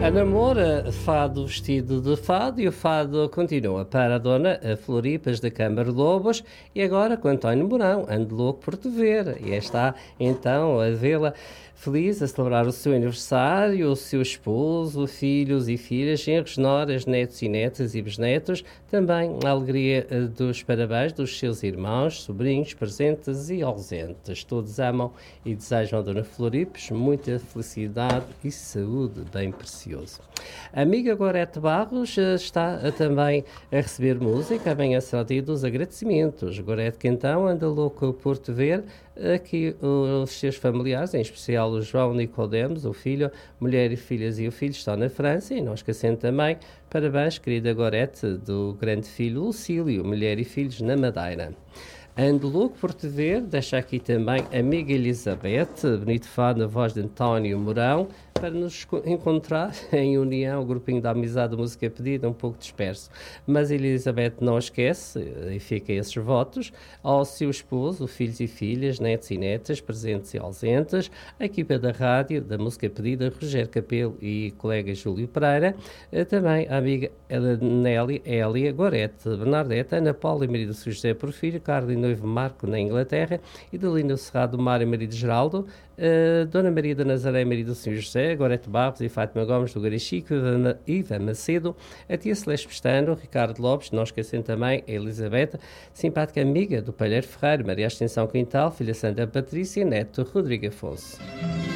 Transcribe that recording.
A namora fado vestido de fado e o fado continua para a dona Floripas da Câmara de Lobos e agora com António Mourão, ando louco por te ver. E está então a vê-la feliz a celebrar o seu aniversário, o seu esposo, filhos e filhas, genros, noras, netos e netas e bisnetos, também a alegria dos parabéns dos seus irmãos, sobrinhos, presentes e ausentes. Todos amam e desejam a dona Floripes muita felicidade e saúde, bem precioso. A amiga Gorete Barros está também a receber música, bem será dia dos agradecimentos. Gorete que então anda louco por te ver, aqui os seus familiares, em especial o João Nicodemos, o filho, mulher e filhas e o filho estão na França e não esquecendo também, parabéns querida Gorete, do grande filho Lucílio, mulher e filhos na Madeira. Ando louco por te ver, deixa aqui também a amiga Elizabeth, bonito fado na voz de António Mourão, para nos encontrar em união, o grupinho da amizade da música pedida, um pouco disperso. Mas Elizabeth não esquece, e fica esses votos, ao seu esposo, filhos e filhas, netos e netas, presentes e ausentes, a equipa da rádio, da música pedida, Rogério Capelo e colega Júlio Pereira, também a amiga Nelly, Hélia, Gorete, Bernadette, Ana Paula e marido José Porfírio, Carlos e noivo Marco na Inglaterra, e Delina Cerrado, Mário e marido Geraldo, Dona Maria da Nazaré, marido do Sr. José, Gorete Barros e Fátima Gomes do Garichico, Iva Macedo, a tia Celeste Pestano, Ricardo Lopes, não esquecendo também a Elizabeth, simpática amiga do Palheiro Ferreiro, Maria Ascensão Quintal, filha Santa Patrícia, neto Rodrigo Afonso.